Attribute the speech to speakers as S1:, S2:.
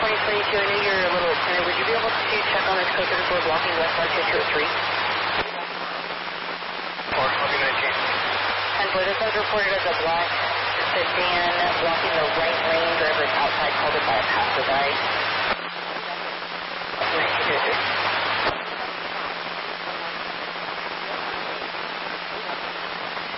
S1: 2022, I know you're a little excited. Would you be able to check on this code 34 blocking westbound 2203? 10-4, this one's reported as a black sedan blocking the right lane. Driver's outside, called it by a passerby.